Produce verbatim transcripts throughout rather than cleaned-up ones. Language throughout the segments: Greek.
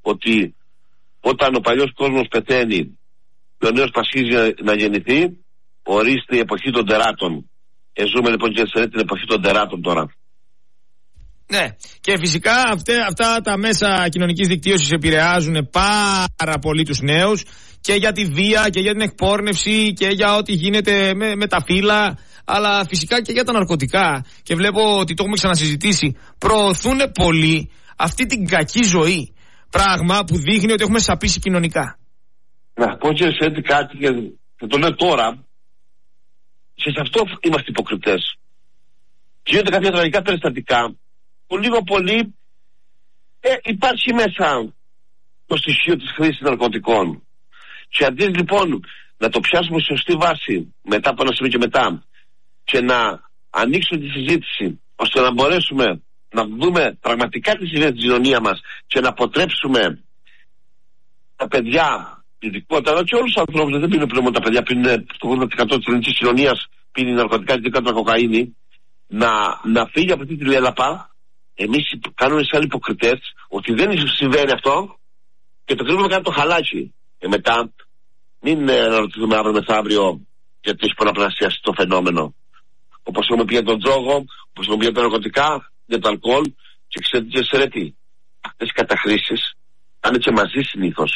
ότι όταν ο παλιός κόσμος πεθαίνει και ο νέος πασχίζει να γεννηθεί, ορίστε η εποχή των τεράτων. Εζούμε λοιπόν και σε την εποχή των τεράτων τώρα. Ναι, και φυσικά αυτά, αυτά τα μέσα κοινωνικής δικτύωσης επηρεάζουν πάρα πολύ τους νέους και για τη βία και για την εκπόρνευση και για ό,τι γίνεται με, με τα φύλλα, αλλά φυσικά και για τα ναρκωτικά. Και βλέπω ότι το έχουμε ξανασυζητήσει. Προωθούν πολύ αυτή την κακή ζωή. Πράγμα που δείχνει ότι έχουμε σαπίσει κοινωνικά. Να πω και σε κάτι και θα το λέω τώρα. Και σε αυτό είμαστε υποκριτές. Γίνονται κάποια τραγικά περιστατικά που λίγο πολύ ε, υπάρχει μέσα το στοιχείο της χρήσης ναρκωτικών. Και αντί λοιπόν να το πιάσουμε σε σωστή βάση μετά από ένα σημείο και μετά και να ανοίξουμε τη συζήτηση ώστε να μπορέσουμε να δούμε πραγματικά τι συμβαίνει στην κοινωνία μας και να αποτρέψουμε τα παιδιά, ειδικότερα και όλους τους ανθρώπους, δεν πίνουν πλέον τα παιδιά, πίνουν το ογδόντα τοις εκατό της ελληνικής κοινωνίας, πίνει ναρκωτικά και ειδικότερα κοκαίνη, να, να φύγει από αυτή τη λέλαπα. Εμείς κάνουμε σαν υποκριτές ότι δεν συμβαίνει αυτό και το κρύβουμε κάτω το χαλάκι. Και μετά μην αναρωτηθούμε αύριο μεθαύριο γιατί έχει πολλαπλασιαστεί το φαινόμενο. Όπως έχουμε πει για τον τζόγο, όπως έχουμε πει για τα ναρκωτικά, για το αλκοόλ, και ξέρετε τι, αυτές οι καταχρήσεις πάνε και μαζί συνήθως.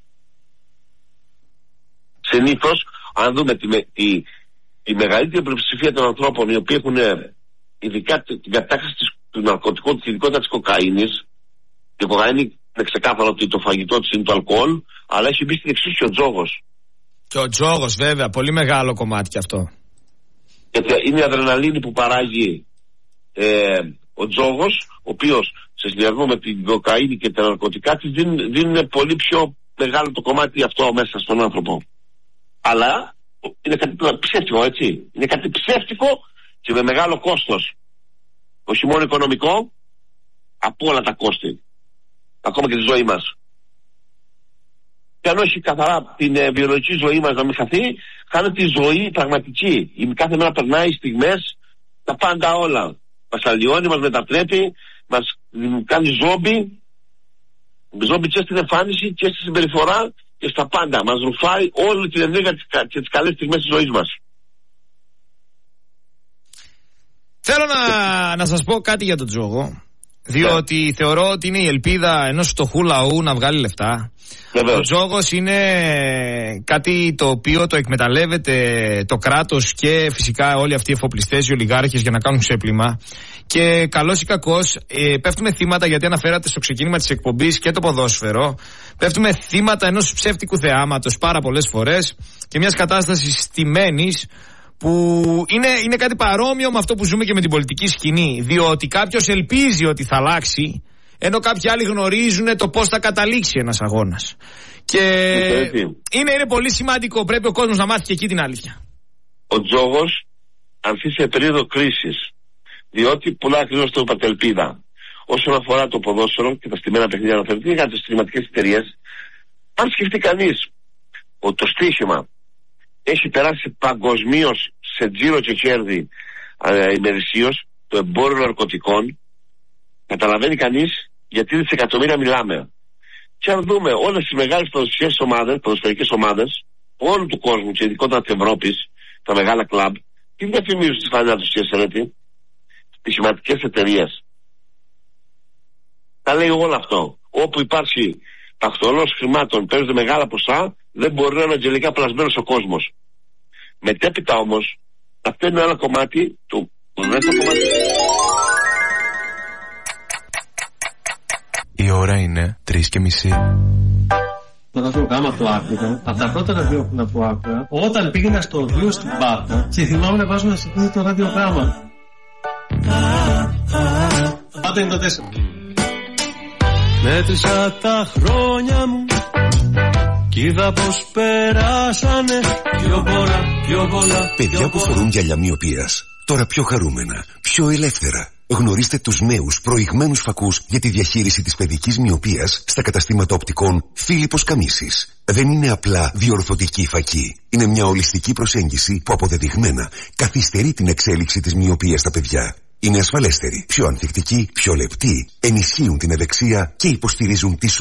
Συνήθως, αν δούμε τη, τη, τη μεγαλύτερη πλειοψηφία των ανθρώπων οι οποίοι έχουν ειδικά την κατάχρηση του ναρκωτικού, τη ειδικότητα της κοκαίνης, η κοκαίνη είναι ξεκάθαρο ότι το φαγητό της είναι το αλκοόλ, αλλά έχει μπει στην εξίσου και ο τζόγος. Και ο τζόγος, βέβαια, πολύ μεγάλο κομμάτι κι αυτό. Γιατί είναι η αδρεναλίνη που παράγει ε, ο τζόγος, ο οποίος σε συνδυασμό με την κοκαίνη και τα ναρκωτικά της δίνουν, δίνουν πολύ πιο μεγάλο το κομμάτι αυτό μέσα στον άνθρωπο. Αλλά είναι κάτι ψεύτικο, έτσι. Είναι κάτι ψεύτικο και με μεγάλο κόστος. Όχι μόνο οικονομικό, από όλα τα κόστη. Ακόμα και τη ζωή μας. Και αν όχι καθαρά την ε, βιολογική ζωή μας να μην χαθεί, χάνεται η ζωή πραγματική. Η κάθε μέρα περνάει στιγμές, τα πάντα όλα. Μας αλλοιώνει, μας μετατρέπει, μας κάνει ζόμπι, ζόμπι και στην εμφάνιση και στη συμπεριφορά και στα πάντα. Μας ρουφάει όλη την ενέργεια και τις καλές στιγμές της ζωής μας. Θέλω να, να σας πω κάτι για τον τζόγο. Διότι yeah. θεωρώ ότι είναι η ελπίδα ενός φτωχού λαού να βγάλει λεφτά. Yeah, ο τζόγος είναι κάτι το οποίο το εκμεταλλεύεται το κράτος και φυσικά όλοι αυτοί οι εφοπλιστές, οι ολιγάρχες για να κάνουν ξέπλυμα. Και καλός ή κακός ε, πέφτουμε θύματα, γιατί αναφέρατε στο ξεκίνημα της εκπομπής και το ποδόσφαιρο. Πέφτουμε θύματα ενός ψεύτικου θεάματος πάρα πολλές φορές και μιας κατάστασης στημένης, που είναι, είναι κάτι παρόμοιο με αυτό που ζούμε και με την πολιτική σκηνή. Διότι κάποιος ελπίζει ότι θα αλλάξει, ενώ κάποιοι άλλοι γνωρίζουν το πώς θα καταλήξει ένας αγώνας. Και είναι, είναι πολύ σημαντικό, πρέπει ο κόσμος να μάθει και εκεί την αλήθεια. Ο τζόγος ανθίσει σε περίοδο κρίσης, διότι πολλά ακριβώς το είπατε, ελπίδα. Όσον αφορά το ποδόσφαιρο και τα στημένα παιχνίδια, αναφέρεται για τις στοιχηματικές εταιρείες, αν σκεφτεί κανείς ότι το στοίχημα έχει περάσει παγκοσμίως σε τζίρο και κέρδη ε, ημερησίως το εμπόριο ναρκωτικών, καταλαβαίνει κανείς γιατί δισεκατομμύρια μιλάμε. Και αν δούμε όλες τις μεγάλες ποδοσφαιρικές ομάδες, ποδοσφαιρικές ομάδες όλου του κόσμου και ειδικότερα της Ευρώπης, τα μεγάλα κλαμπ, τι διαφημίζουν στις φανέλες τους, κύριε Σερέτη? Τις σημαντικές εταιρείες. Τα λέει όλο αυτό. Όπου υπάρχει παχτολός χρημάτων, παίρνουν μεγάλα ποσά, δεν μπορεί να είναι αγγελικά πλασμένος ο κόσμος. Μετέπειτα όμως, αυτό είναι ένα κομμάτι του. Το κομμάτι. Η ώρα είναι τρεις και μισή. Το ραδιογάμα το άκουγα, από τα πρώτα ραδιόφωνα που άκουγα, όταν πήγαινα στο οδείο στην Πάτρα, και θυμάμαι να βάζω να συγκρίνει το ραδιογάμα. Πάντα είναι το τέσσερα. Μέτρησα τα χρόνια μου κι είδα πως περάσανε πιο πολλά, πιο πολλά. Παιδιά που φορούν γυαλιά μοιοπίας, τώρα πιο χαρούμενα, πιο ελεύθερα. Γνωρίστε τους νέους προηγμένους φακούς για τη διαχείριση της παιδικής μοιοπίας στα καταστήματα οπτικών Φίλιππος Καμίσης. Δεν είναι απλά διορθωτική φακή. Είναι μια ολιστική προσέγγιση που αποδεδειγμένα καθυστερεί την εξέλιξη της μοιοπίας στα παιδιά. Είναι ασφαλέστερη, πιο ανθεκτική, πιο λεπτή, ενισχύουν την ευεξία και υποστηρίζουν τη